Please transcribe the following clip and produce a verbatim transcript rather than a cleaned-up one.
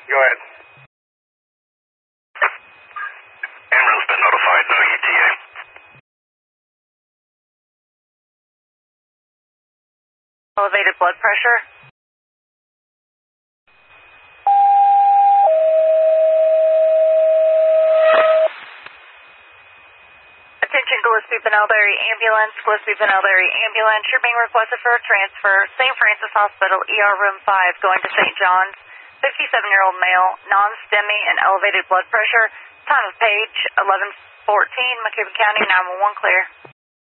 Go ahead. Amber's been notified, no E T A. Elevated blood pressure. Attention Gillespie Benelberry Ambulance, Gillespie Benelberry Ambulance. You're being requested for a transfer. Saint Francis Hospital, E R Room five, going to Saint John's. fifty-seven-year-old male, non-STEMI and elevated blood pressure. Time of page eleven fourteen, McCabe County, nine one one clear.